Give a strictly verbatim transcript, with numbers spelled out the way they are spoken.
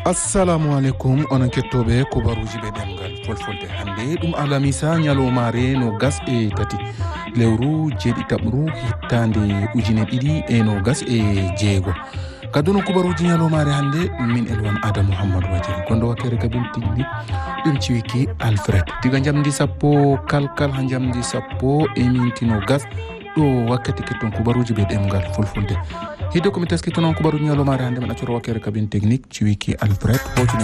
assalamu alaikum onon kettoɓe kubaruji ɓe ɗemgal fulfulde hande ɗum alamisa ñalomare no gas e tati lewru jeeɗiɗaɓru hittande ujune ɗiɗi e no gas e jeego kaduno kubaruji ñalomare hande min elwan adama mouhammadou wajiri gondo wakkere kabin tigni ɗum ciwiki alfred diga jamdi sappo kalkal ha jamdi sappo e minti no gas ɗo wakkati ketton kubaruji ɓe ɗemgal fulfulde hidde komi taskito noon kubaruji ñalomare hande min accoro wakkere kabin technique ciwiki alfred hotini